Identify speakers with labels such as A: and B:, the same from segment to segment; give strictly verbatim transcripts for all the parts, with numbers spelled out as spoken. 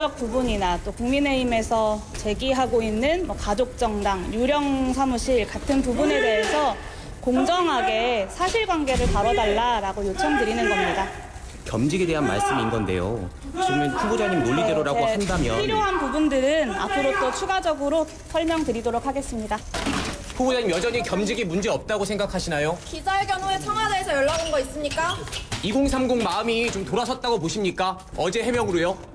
A: 부분이나 또 국민의힘에서 제기하고 있는 뭐 가족정당, 유령 사무실 같은 부분에 대해서 공정하게 사실관계를 다뤄달라라고 요청드리는 겁니다.
B: 겸직에 대한 말씀인 건데요. 지금 후보자님 논리대로라고
A: 네,
B: 한다면
A: 필요한 부분들은 앞으로 또 추가적으로 설명드리도록 하겠습니다.
B: 후보자님 여전히 겸직이 문제 없다고 생각하시나요?
C: 기자회견 후에 청와대에서 연락 온 거 있습니까?
B: 이공삼공 마음이 좀 돌아섰다고 보십니까? 어제 해명으로요.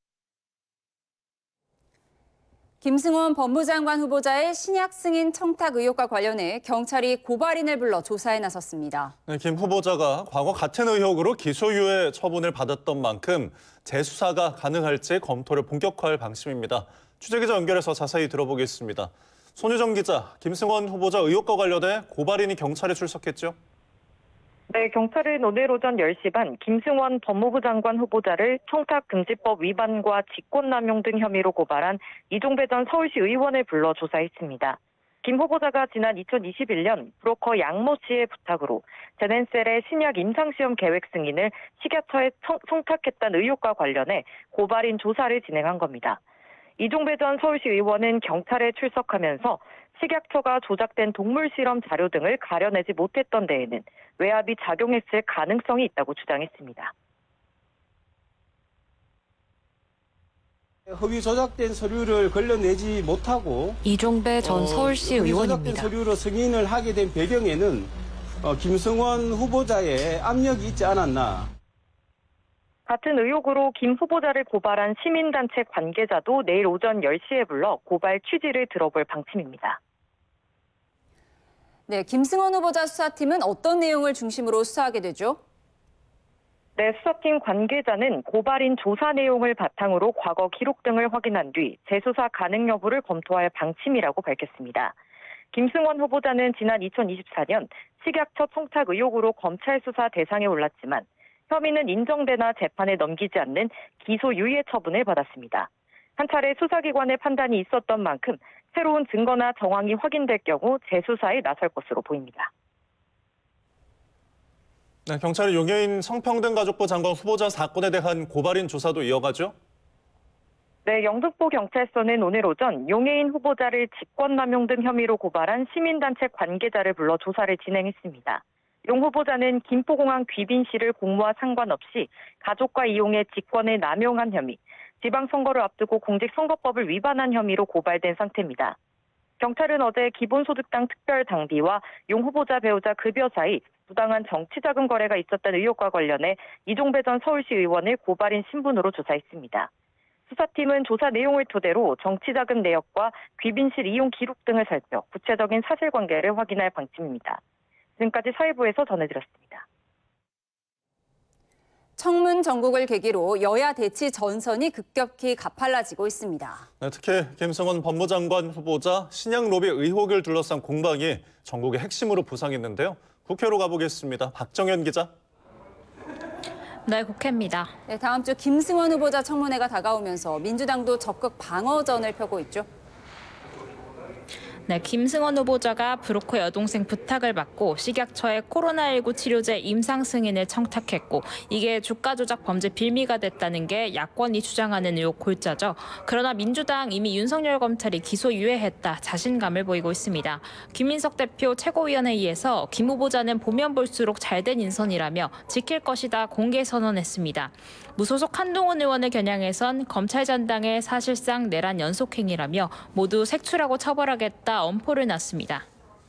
D: 김승원 법무장관 후보자의 신약 승인 청탁 의혹과 관련해 경찰이 고발인을 불러 조사에 나섰습니다.
E: 네, 김 후보자가 과거 같은 의혹으로 기소유예 처분을 받았던 만큼 재수사가 가능할지 검토를 본격화할 방침입니다. 취재기자 연결해서 자세히 들어보겠습니다. 손유정 기자, 김승원 후보자 의혹과 관련해 고발인이 경찰에 출석했죠?
F: 네, 경찰은 오늘 오전 열 시 반 김승원 법무부 장관 후보자를 청탁금지법 위반과 직권남용 등 혐의로 고발한 이종배 전 서울시 의원을 불러 조사했습니다. 김 후보자가 지난 이천이십일 년 브로커 양모 씨의 부탁으로 제넨셀의 신약 임상시험 계획 승인을 식약처에 청탁했다는 의혹과 관련해 고발인 조사를 진행한 겁니다. 이종배 전 서울시 의원은 경찰에 출석하면서 식약처가 조작된 동물 실험 자료 등을 가려내지 못했던 데에는 외압이 작용했을 가능성이 있다고 주장했습니다.
G: 허위 조작된 서류를 걸러내지 못하고
H: 이종배 전 서울시
G: 어,
H: 의원입니다.
G: 조작된 서류로 승인을 하게 된 배경에는 어, 김승원 후보자의 압력이 있지 않았나.
F: 같은 의혹으로 김 후보자를 고발한 시민단체 관계자도 내일 오전 열 시에 불러 고발 취지를 들어볼 방침입니다.
D: 네, 김승원 후보자 수사팀은 어떤 내용을 중심으로 수사하게 되죠?
F: 네, 수사팀 관계자는 고발인 조사 내용을 바탕으로 과거 기록 등을 확인한 뒤 재수사 가능 여부를 검토할 방침이라고 밝혔습니다. 김승원 후보자는 지난 이천이십사 년 식약처 청탁 의혹으로 검찰 수사 대상에 올랐지만 혐의는 인정되나 재판에 넘기지 않는 기소유예 처분을 받았습니다. 한 차례 수사기관의 판단이 있었던 만큼 새로운 증거나 정황이 확인될 경우 재수사에 나설 것으로 보입니다.
E: 네, 경찰이 용해인 성평등가족부 장관 후보자 사건에 대한 고발인 조사도 이어가죠?
F: 네, 영등포 경찰서는 오늘 오전 용해인 후보자를 직권남용 등 혐의로 고발한 시민단체 관계자를 불러 조사를 진행했습니다. 용 후보자는 김포공항 귀빈실을 공무와 상관없이 가족과 이용해 직권을 남용한 혐의, 지방선거를 앞두고 공직선거법을 위반한 혐의로 고발된 상태입니다. 경찰은 어제 기본소득당 특별당비와 용 후보자 배우자 급여 사이 부당한 정치자금 거래가 있었다는 의혹과 관련해 이종배 전 서울시 의원을 고발인 신분으로 조사했습니다. 수사팀은 조사 내용을 토대로 정치자금 내역과 귀빈실 이용 기록 등을 살펴 구체적인 사실관계를 확인할 방침입니다. 지금까지 사회부에서 전해드렸습니다.
D: 청문 전국을 계기로 여야 대치 전선이 급격히 가팔라지고 있습니다.
E: 네, 특히 김승원 법무장관 후보자 신약 로비 의혹을 둘러싼 공방이 전국의 핵심으로 부상했는데요. 국회로 가보겠습니다. 박정현 기자.
H: 네, 국회입니다.
D: 네, 다음 주 김승원 후보자 청문회가 다가오면서 민주당도 적극 방어전을 펴고 있죠.
H: 네, 김승원 후보자가 브로커 여동생 부탁을 받고 식약처에 코로나십구 치료제 임상 승인을 청탁했고 이게 주가 조작 범죄 빌미가 됐다는 게 야권이 주장하는 의혹 골자죠. 그러나 민주당 이미 윤석열 검찰이 기소유예했다 자신감을 보이고 있습니다. 김민석 대표 최고위원회의에서 김 후보자는 보면 볼수록 잘된 인선이라며 지킬 것이다 공개 선언했습니다. 무소속 한동훈 의원을 겨냥해선 검찰 전당의 사실상 내란 연속행위라며 모두 색출하고 처벌하겠다 엄포를 놨습니다.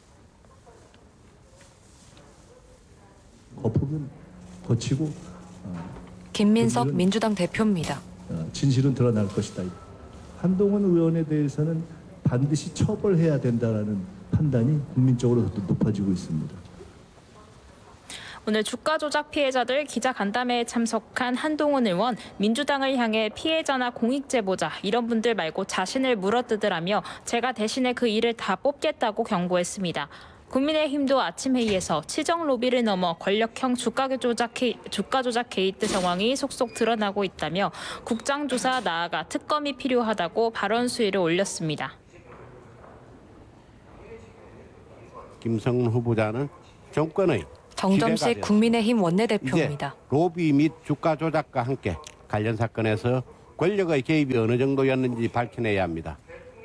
I: 거품은 거치고
H: 김민석 민주당 대표입니다.
I: 진실은 드러날 것이다. 한동훈 의원에 대해서는 반드시 처벌해야 된다라는 판단이 국민적으로 더 높아지고 있습니다.
H: 오늘 주가 조작 피해자들 기자간담회에 참석한 한동훈 의원, 민주당을 향해 피해자나 공익 제보자 이런 분들 말고 자신을 물어뜯으라며 제가 대신에 그 일을 다 뽑겠다고 경고했습니다. 국민의힘도 아침 회의에서 치정 로비를 넘어 권력형 주가 조작, 케이, 주가 조작 게이트 상황이 속속 드러나고 있다며 국장조사 나아가 특검이 필요하다고 발언 수위를 올렸습니다.
J: 김승원 후보자는 정권의
H: 정점식 국민의힘 원내대표입니다.
J: 로비 및 주가 조작과 함께 관련 사건에서 권력의 개입이 어느 정도였는지 밝혀내야 합니다.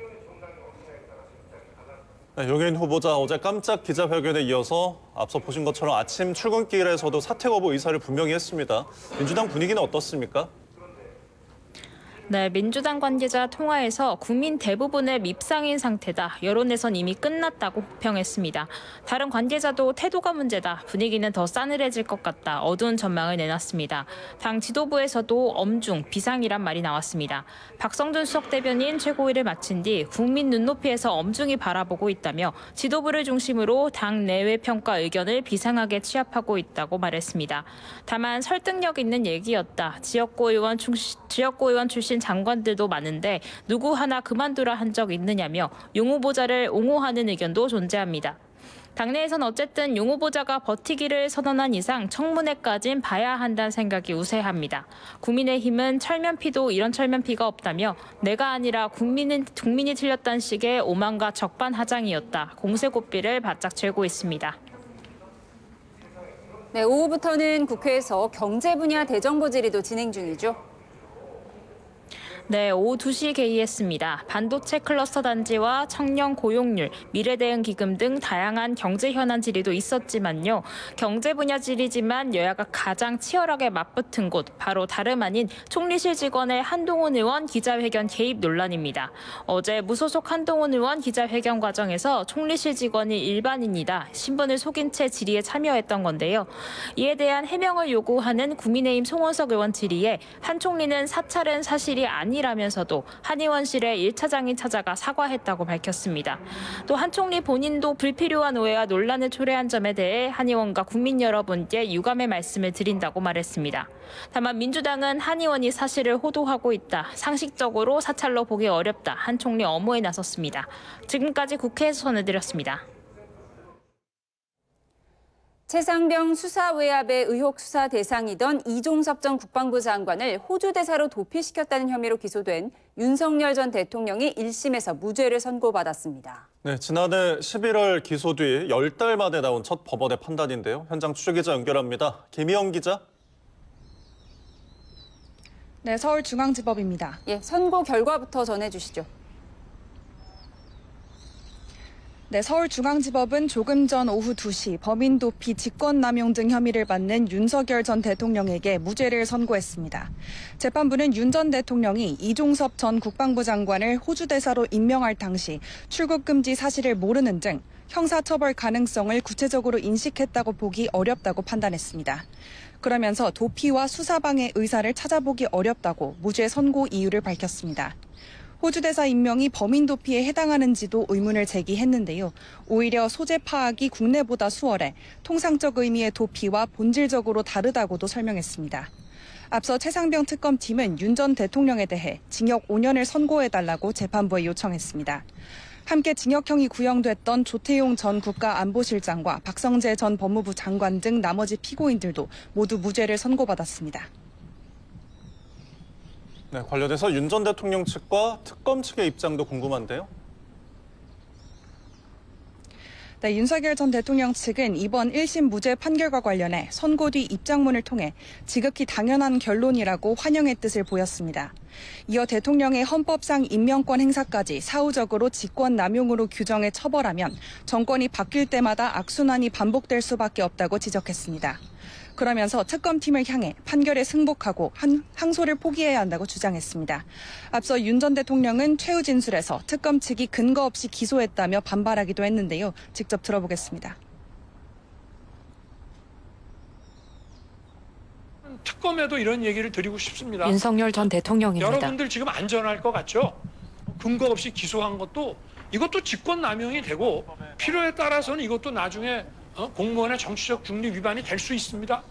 E: 네, 용해인 후보자 어제 깜짝 기자회견에 이어서 앞서 보신 것처럼 아침 출근길에서도 사퇴 거부 의사를 분명히 했습니다. 민주당 분위기는 어떻습니까?
H: 네, 민주당 관계자 통화에서 국민 대부분의 밉상인 상태다. 여론에선 이미 끝났다고 혹평했습니다. 다른 관계자도 태도가 문제다. 분위기는 더 싸늘해질 것 같다. 어두운 전망을 내놨습니다. 당 지도부에서도 엄중, 비상이란 말이 나왔습니다. 박성준 수석 대변인 최고위를 마친 뒤 국민 눈높이에서 엄중히 바라보고 있다며 지도부를 중심으로 당 내외 평가 의견을 비상하게 취합하고 있다고 말했습니다. 다만 설득력 있는 얘기였다. 지역구 의원, 충시, 지역구 의원 출신 장관들도 많은데 누구 하나 그만두라 한 적 있느냐며 용 후보자를 옹호하는 의견도 존재합니다. 당내에선 어쨌든 용 후보자가 버티기를 선언한 이상 청문회까진 봐야 한다는 생각이 우세합니다. 국민의힘은 철면피도 이런 철면피가 없다며 내가 아니라 국민은, 국민이 틀렸다는 식의 오만과 적반하장이었다. 공세고삐를 바짝 쥐고 있습니다.
D: 네, 오후부터는 국회에서 경제 분야 대정부 질의도 진행 중이죠.
H: 네, 오후 두 시 개의했습니다. 반도체 클러스터 단지와 청년 고용률, 미래대응 기금 등 다양한 경제 현안 질의도 있었지만요. 경제 분야 질의지만 여야가 가장 치열하게 맞붙은 곳, 바로 다름 아닌 총리실 직원의 한동훈 의원 기자회견 개입 논란입니다. 어제 무소속 한동훈 의원 기자회견 과정에서 총리실 직원이 일반인이다, 신분을 속인 채 질의에 참여했던 건데요. 이에 대한 해명을 요구하는 국민의힘 송원석 의원 질의에 한 총리는 사찰은 사실이 아니 라면서도 한 의원실에 일 차장이 찾아가 사과했다고 밝혔습니다. 또 한 총리 본인도 불필요한 오해와 논란을 초래한 점에 대해 한 의원과 국민 여러분께 유감의 말씀을 드린다고 말했습니다. 다만 민주당은 한 의원이 사실을 호도하고 있다. 상식적으로 사찰로 보기 어렵다. 한 총리 엄호에 나섰습니다. 지금까지 국회에서 전해드렸습니다.
D: 최상병 수사 외압의 의혹 수사 대상이던 이종섭 전 국방부 장관을 호주 대사로 도피시켰다는 혐의로 기소된 윤석열 전 대통령이 일 심에서 무죄를 선고받았습니다.
E: 네, 지난해 십일월 기소 뒤 열 달 만에 나온 첫 법원의 판단인데요. 현장 취재기자 연결합니다. 김희영 기자.
K: 네, 서울중앙지법입니다.
D: 예, 선고 결과부터 전해주시죠.
K: 네, 서울중앙지법은 조금 전 오후 두 시 범인 도피, 직권남용 등 혐의를 받는 윤석열 전 대통령에게 무죄를 선고했습니다. 재판부는 윤 전 대통령이 이종섭 전 국방부 장관을 호주 대사로 임명할 당시 출국 금지 사실을 모르는 등 형사처벌 가능성을 구체적으로 인식했다고 보기 어렵다고 판단했습니다. 그러면서 도피와 수사방해 의사를 찾아보기 어렵다고 무죄 선고 이유를 밝혔습니다. 호주 대사 임명이 범인 도피에 해당하는지도 의문을 제기했는데요. 오히려 소재 파악이 국내보다 수월해 통상적 의미의 도피와 본질적으로 다르다고도 설명했습니다. 앞서 최상병 특검팀은 윤 전 대통령에 대해 징역 오 년을 선고해달라고 재판부에 요청했습니다. 함께 징역형이 구형됐던 조태용 전 국가안보실장과 박성재 전 법무부 장관 등 나머지 피고인들도 모두 무죄를 선고받았습니다.
E: 네, 관련해서 윤 전 대통령 측과 특검 측의 입장도 궁금한데요.
K: 네, 윤석열 전 대통령 측은 이번 일 심 무죄 판결과 관련해 선고 뒤 입장문을 통해 지극히 당연한 결론이라고 환영의 뜻을 보였습니다. 이어 대통령의 헌법상 임명권 행사까지 사후적으로 직권남용으로 규정해 처벌하면 정권이 바뀔 때마다 악순환이 반복될 수밖에 없다고 지적했습니다. 그러면서 특검팀을 향해 판결에 승복하고 한, 항소를 포기해야 한다고 주장했습니다. 앞서 윤 전 대통령은 최후 진술에서 특검 측이 근거 없이 기소했다며 반발하기도 했는데요. 직접 들어보겠습니다.
L: 특검에도 이런 얘기를 드리고 싶습니다.
M: 윤석열 전 대통령입니다.
L: 여러분들 지금 안전할 것 같죠? 근거 없이 기소한 것도 이것도 직권남용이 되고 필요에 따라서는 이것도 나중에 어? 공무원의 정치적 중립 위반이 될 수 있습니다.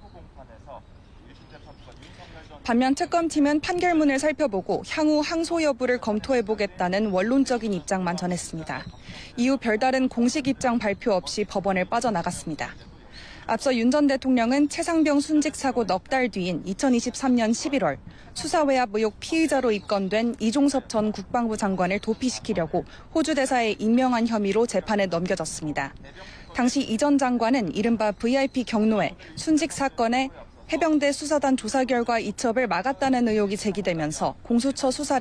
K: 반면 특검팀은 판결문을 살펴보고 향후 항소 여부를 검토해보겠다는 원론적인 입장만 전했습니다. 이후 별다른 공식 입장 발표 없이 법원을 빠져나갔습니다. 앞서 윤 전 대통령은 최상병 순직 사고 넉 달 뒤인 이천이십삼 년 십일월 수사 외압 의혹 피의자로 입건된 이종섭 전 국방부 장관을 도피시키려고 호주 대사에 임명한 혐의로 재판에 넘겨졌습니다. 당시 이 전 장관은 이른바 브이아이피 경로에 순직 사건에 해병대 수사단 조사 결과 이첩을 막았다는 의혹이 제기되면서 공수처 수사를